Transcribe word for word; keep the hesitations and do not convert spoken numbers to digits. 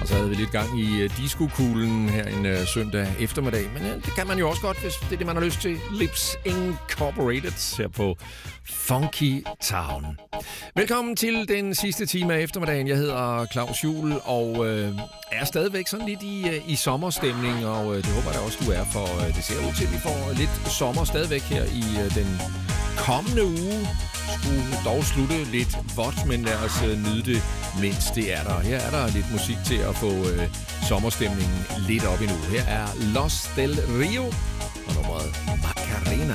Og så havde vi lidt gang i uh, disco-kuglen her en uh, søndag eftermiddag. Men uh, det kan man jo også godt, hvis det er det, man har lyst til. Lips Incorporated her på Funky Town. Velkommen til den sidste time af eftermiddagen. Jeg hedder Claus Juhl og uh, er stadigvæk sådan lidt i, uh, i sommerstemning. Og uh, det håber jeg også, du er, for uh, det ser ud til, at vi får lidt sommer stadigvæk her i uh, den kommende uge. Skulle dog slutte lidt vådt, men lad os uh, nyde det, mens det er der. Her er der lidt musik til at få uh, sommerstemningen lidt op endnu. Her er Los del Rio og nummeret Macarena.